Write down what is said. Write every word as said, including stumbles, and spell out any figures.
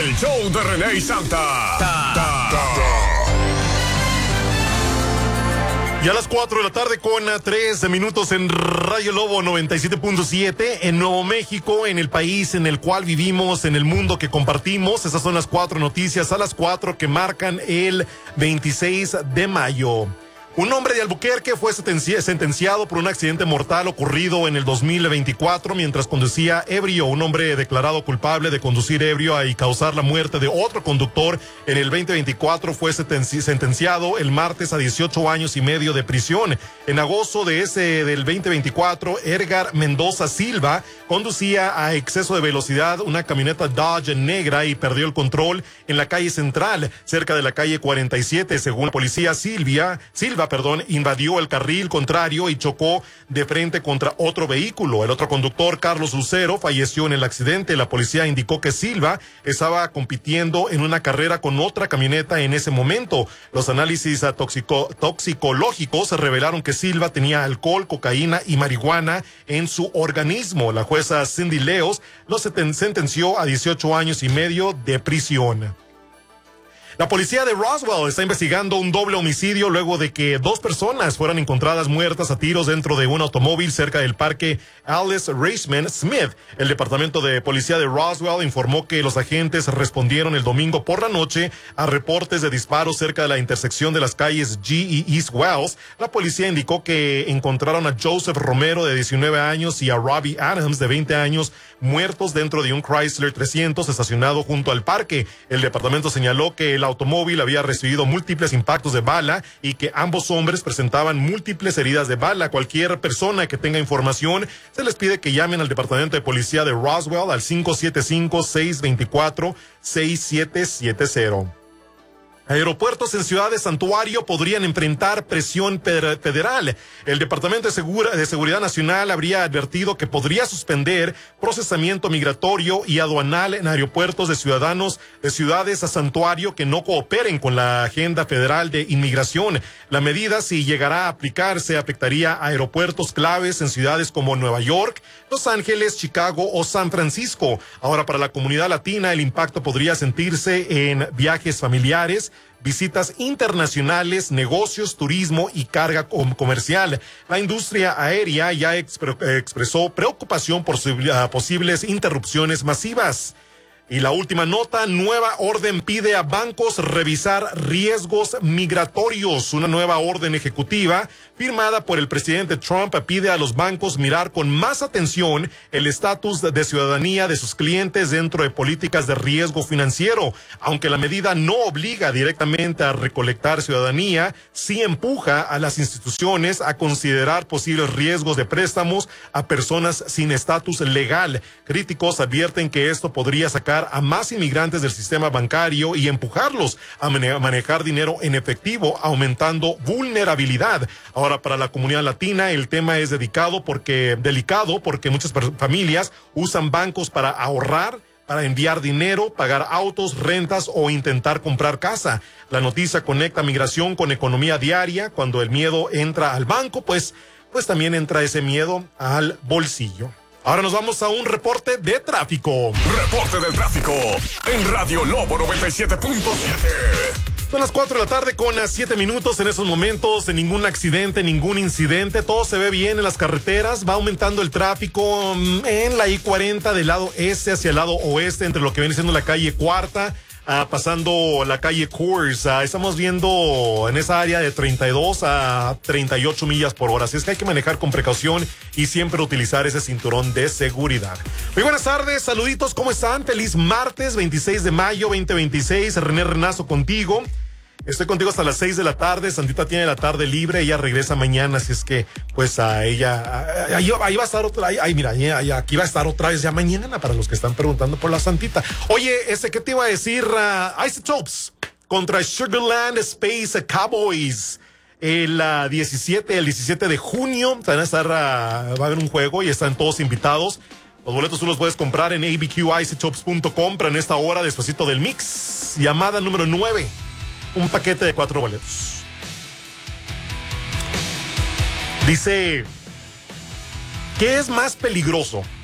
El show de René y Santa. Ta, ta, ta. Y a las cuatro de la tarde con tres minutos en Radio Lobo noventa y siete punto siete en Nuevo México, en el país en el cual vivimos, en el mundo que compartimos. Esas son las cuatro noticias a las cuatro que marcan el veintiséis de mayo. Un hombre de Albuquerque fue sentenciado por un accidente mortal ocurrido en el dos mil veinticuatro mientras conducía ebrio. Un hombre declarado culpable de conducir ebrio y causar la muerte de otro conductor en el veinte veinticuatro fue sentenciado el martes a dieciocho años y medio de prisión. En agosto de ese del veinte veinticuatro, Edgar Mendoza Silva conducía a exceso de velocidad una camioneta Dodge negra y perdió el control en la calle Central, cerca de la calle cuarenta y siete. Según la policía, Silvia, Silva Perdón, invadió el carril contrario y chocó de frente contra otro vehículo. El otro conductor, Carlos Lucero, falleció en el accidente. La policía indicó que Silva estaba compitiendo en una carrera con otra camioneta en ese momento. Los análisis toxico, toxicológicos revelaron que Silva tenía alcohol, cocaína y marihuana en su organismo. La jueza Cindy Leos lo sentenció a dieciocho años y medio de prisión. La policía de Roswell está investigando un doble homicidio luego de que dos personas fueran encontradas muertas a tiros dentro de un automóvil cerca del parque Alice Raceman Smith. El departamento de policía de Roswell informó que los agentes respondieron el domingo por la noche a reportes de disparos cerca de la intersección de las calles G y East Wells. La policía indicó que encontraron a Joseph Romero, de diecinueve años, y a Robbie Adams, de veinte años, muertos dentro de un Chrysler trescientos estacionado junto al parque. El departamento señaló que el automóvil había recibido múltiples impactos de bala y que ambos hombres presentaban múltiples heridas de bala. Cualquier persona que tenga información, se les pide que llamen al departamento de policía de Roswell al cinco siete cinco, seis dos cuatro, seis siete siete cero. Aeropuertos en ciudades santuario podrían enfrentar presión federal. El Departamento de, Segura, de Seguridad Nacional habría advertido que podría suspender procesamiento migratorio y aduanal en aeropuertos de ciudadanos de ciudades a santuario que no cooperen con la agenda federal de inmigración. La medida, si llegará a aplicarse, afectaría a aeropuertos claves en ciudades como Nueva York, Los Ángeles, Chicago o San Francisco. Ahora, para la comunidad latina, el impacto podría sentirse en viajes familiares, visitas internacionales, negocios, turismo y carga com- comercial. La industria aérea ya expre- expresó preocupación por su- uh, posibles interrupciones masivas. Y la última nota, nueva orden pide a bancos revisar riesgos migratorios. Una nueva orden ejecutiva firmada por el presidente Trump pide a los bancos mirar con más atención el estatus de ciudadanía de sus clientes dentro de políticas de riesgo financiero. Aunque la medida no obliga directamente a recolectar ciudadanía, sí empuja a las instituciones a considerar posibles riesgos de préstamos a personas sin estatus legal. Críticos advierten que esto podría sacar a más inmigrantes del sistema bancario y empujarlos a mane- manejar dinero en efectivo, aumentando vulnerabilidad. Ahora, para la comunidad latina, el tema es dedicado porque, delicado porque muchas familias usan bancos para ahorrar, para enviar dinero, pagar autos, rentas o intentar comprar casa. La noticia conecta migración con economía diaria. Cuando el miedo entra al banco, pues, pues también entra ese miedo al bolsillo. Ahora nos vamos a un reporte de tráfico. Reporte del tráfico en Radio Lobo noventa y siete punto siete. Son las cuatro de la tarde con siete minutos en esos momentos, de ningún accidente, ningún incidente, todo se ve bien en las carreteras, va aumentando el tráfico en la I cuarenta del lado este hacia el lado oeste, entre lo que viene siendo la calle Cuarta, Uh, pasando la calle Coors. Uh, estamos viendo en esa área de treinta y dos a treinta y ocho millas por hora. Así es que hay que manejar con precaución y siempre utilizar ese cinturón de seguridad. Muy buenas tardes, saluditos, ¿cómo están? Feliz martes, veintiséis de mayo, veinte veintiséis. René Renazo contigo. Estoy contigo hasta las seis de la tarde. Santita tiene la tarde libre, ella regresa mañana, así es que, pues, a ella, ahí, ahí va a estar otra, ahí, ahí mira, ahí, aquí va a estar otra vez ya mañana, para los que están preguntando por la Santita. Oye, ese, ¿qué te iba a decir? Uh, Isotopes contra Sugarland Space Cowboys. El uh, diecisiete, el diecisiete de junio, van a estar, uh, va a haber un juego y están todos invitados. Los boletos tú los puedes comprar en a b q isotopes punto com, pero en esta hora, despacito del mix, llamada número nueve. Un paquete de cuatro boletos. Dice, ¿qué es más peligroso?